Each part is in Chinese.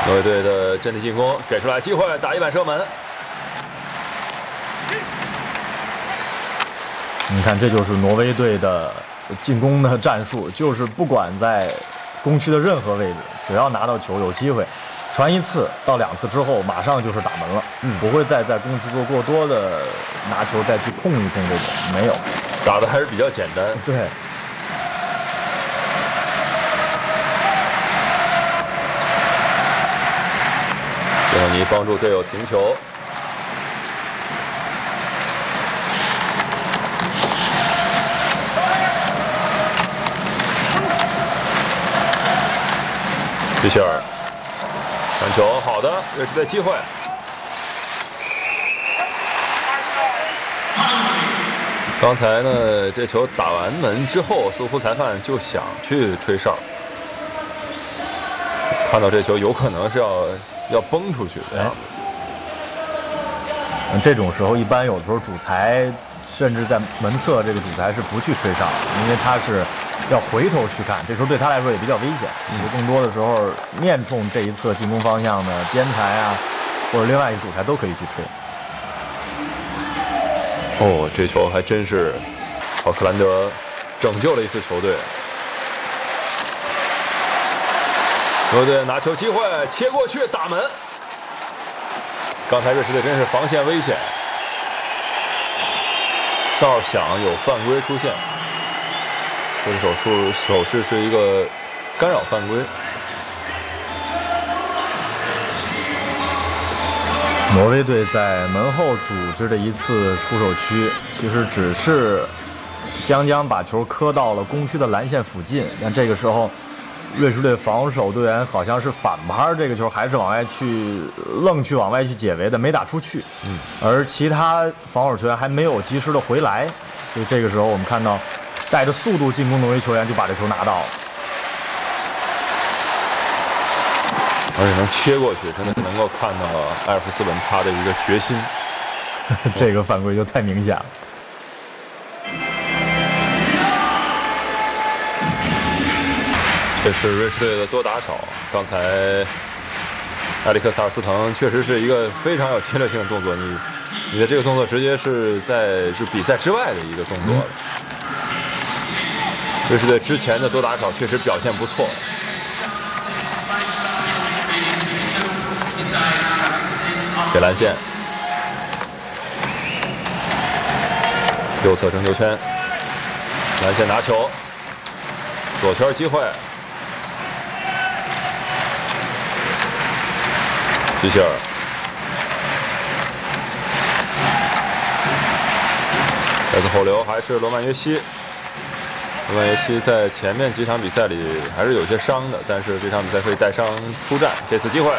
挪威队的阵地进攻给出来机会，打一板射门。 你看，这就是挪威队的进攻的战术，就是不管在攻区的任何位置，只要拿到球有机会，传1次到2次之后，马上就是打门了。不会再在攻区做过多的拿球再去控一控这种，没有， 打的还是比较简单。 对。 最后你帮助队友停球。皮切尔传球，好的，瑞士队机会。刚才呢，这球打完门之后，似乎裁判就想去吹哨，看到这球有可能是要崩出去的。 这种时候一般有的时候主裁甚至在门侧这个主裁是不去吹哨，因为他是要回头去看，这时候对他来说也比较危险。更多的时候面冲这一侧进攻方向的边裁啊，或者另外一个主裁都可以去吹。 哦，这球还真是奥克兰德拯救了一次球队。挪威队拿球机会切过去打门。刚才瑞士队真是防线危险，哨响有犯规出现，这个手势是一个干扰犯规。 挪威队在门后组织的一次出手区，其实只是将把球磕到了攻区的蓝线附近，但这个时候瑞士队防守队员好像是反拍这个球，还是往外去往外去解围的，没打出去。而其他防守球员还没有及时的回来，所以这个时候我们看到带着速度进攻挪威球员就把这球拿到了， 而且能切过去，真的是能够看到埃尔夫斯文他的一个决心。 这个犯规就太明显了。 这是瑞士队的多打少。刚才埃里克萨尔斯滕确实是一个非常有侵略性的动作，你的这个动作直接是在比赛之外的一个动作了。瑞士队之前的多打少确实表现不错。给蓝线，右侧争球圈，蓝线拿球，左圈机会，皮切尔，这次后流还是罗曼约西。罗曼约西在前面几场比赛里还是有些伤的，但是这场比赛可以带伤出战。这次机会，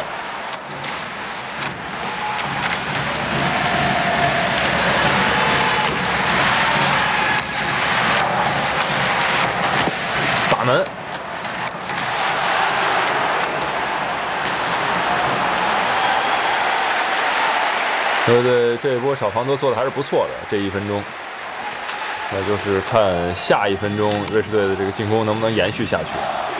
打门。对，这一波小防都做的还是不错的。这1分钟，那就是看下1分钟瑞士队的这个进攻能不能延续下去。